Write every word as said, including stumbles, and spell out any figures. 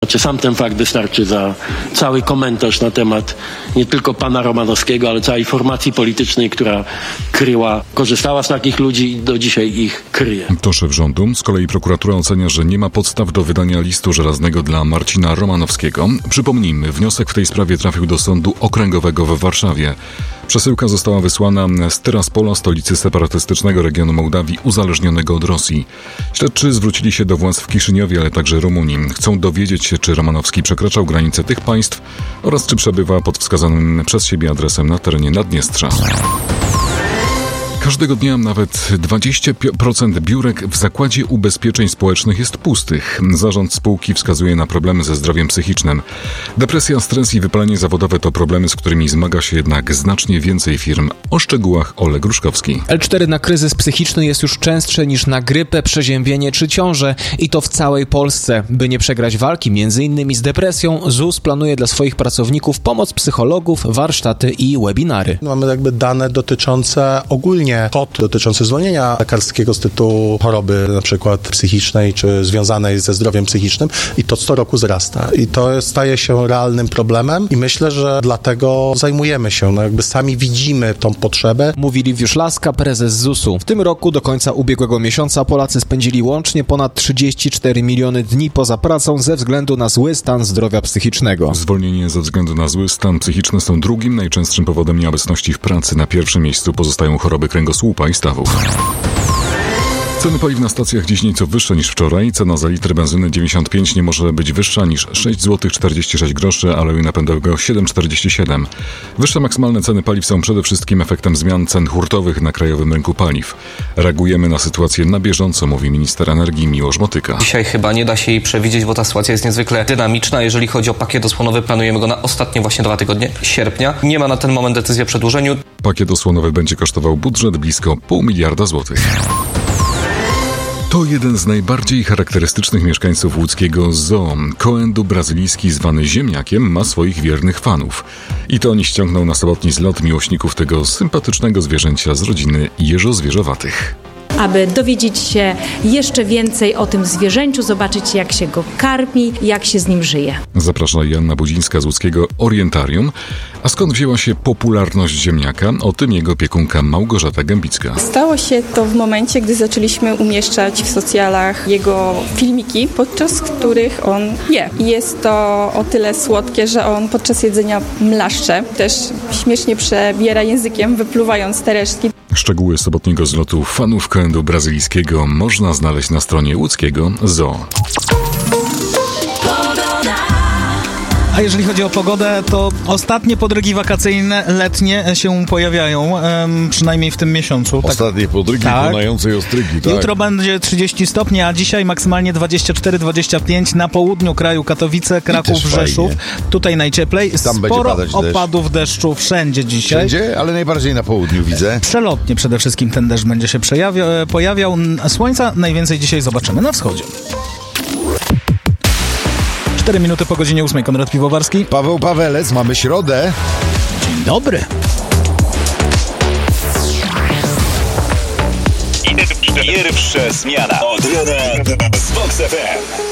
Znaczy, sam ten fakt wystarczy za cały komentarz na temat nie tylko pana Romanowskiego, ale całej formacji politycznej, która kryła, korzystała z takich ludzi i do dzisiaj ich kryje. To szef rządu. Z kolei prokuratura ocenia, że nie ma podstaw do wydania listu żelaznego dla Marcina Romanowskiego. Przypomnijmy, wniosek w tej sprawie trafił do Sądu Okręgowego w Warszawie. Przesyłka została wysłana z Tyraspola, stolicy separatystycznego regionu Mołdawii uzależnionego od Rosji. Śledczy zwrócili się do władz w Kiszyniowie, ale także Rumunii. Chcą dowiedzieć się, czy Romanowski przekraczał granice tych państw oraz czy przebywa pod wskazanym przez siebie adresem na terenie Naddniestrza. Każdego dnia nawet dwadzieścia procent biurek w Zakładzie Ubezpieczeń Społecznych jest pustych. Zarząd spółki wskazuje na problemy ze zdrowiem psychicznym. Depresja, stres i wypalenie zawodowe to problemy, z którymi zmaga się jednak znacznie więcej firm. O szczegółach Oleg Gruszkowski. el cztery na kryzys psychiczny jest już częstsze niż na grypę, przeziębienie czy ciążę. I to w całej Polsce. By nie przegrać walki między innymi z depresją, Z U S planuje dla swoich pracowników pomoc psychologów, warsztaty i webinary. Mamy jakby dane dotyczące ogólnie kod dotyczący zwolnienia lekarskiego z tytułu choroby na przykład psychicznej czy związanej ze zdrowiem psychicznym i to co roku wzrasta. I to staje się realnym problemem i myślę, że dlatego zajmujemy się, no jakby sami widzimy tą potrzebę. Mówi Liwiusz Laska, prezes Z U S u. W tym roku do końca ubiegłego miesiąca Polacy spędzili łącznie ponad trzydzieści cztery miliony dni poza pracą ze względu na zły stan zdrowia psychicznego. Zwolnienie ze względu na zły stan psychiczny są drugim najczęstszym powodem nieobecności w pracy. Na pierwszym miejscu pozostają choroby kręgosłupa i stawów. Ceny paliw na stacjach dziś nieco wyższe niż wczoraj. Cena za litr benzyny dziewięćdziesiąt pięć nie może być wyższa niż sześć złotych czterdzieści sześć groszy, a oleju napędowego siedem czterdzieści siedem. Wyższe maksymalne ceny paliw są przede wszystkim efektem zmian cen hurtowych na krajowym rynku paliw. Reagujemy na sytuację na bieżąco, mówi minister energii Miłosz Motyka. Dzisiaj chyba nie da się jej przewidzieć, bo ta sytuacja jest niezwykle dynamiczna. Jeżeli chodzi o pakiet osłonowy, planujemy go na ostatnie właśnie dwa tygodnie sierpnia. Nie ma na ten moment decyzji o przedłużeniu. Pakiet osłonowy będzie kosztował budżet blisko pół miliarda złotych. To jeden z najbardziej charakterystycznych mieszkańców łódzkiego zoo. Koendu brazylijski zwany ziemniakiem ma swoich wiernych fanów. I to oni ściągnął na sobotni zlot miłośników tego sympatycznego zwierzęcia z rodziny jeżozwierzowatych. Aby dowiedzieć się jeszcze więcej o tym zwierzęciu, zobaczyć jak się go karmi, jak się z nim żyje. Zaprasza Joanna Budzińska z łódzkiego Orientarium. A skąd wzięła się popularność ziemniaka? O tym jego opiekunka Małgorzata Gębicka. Stało się to w momencie, gdy zaczęliśmy umieszczać w socjalach jego filmiki, podczas których on je. Jest to o tyle słodkie, że on podczas jedzenia mlaszcze. Też śmiesznie przebiera językiem, wypluwając te resztki. Szczegóły sobotniego zlotu fanów koendu brazylijskiego można znaleźć na stronie łódzkiego zoo. A jeżeli chodzi o pogodę, to ostatnie podrygi wakacyjne, letnie się pojawiają, um, przynajmniej w tym miesiącu. Ostatnie tak. podrygi, tak. Konającej ostrygi, tak. Jutro będzie trzydzieści stopni, a dzisiaj maksymalnie dwadzieścia cztery dwadzieścia pięć na południu kraju, Katowice, Kraków, Rzeszów. Tutaj najcieplej. Tam Sporo będzie opadów deszczu wszędzie dzisiaj. Wszędzie, ale najbardziej na południu widzę. Przelotnie przede wszystkim ten deszcz będzie się przejawia, pojawiał. Słońca najwięcej dzisiaj zobaczymy na wschodzie. cztery minuty po godzinie ósmej. Konrad Piwowarski. Paweł Pawelec, mamy środę. Dzień dobry. Pierwsza zmiana od rana z Vox F M.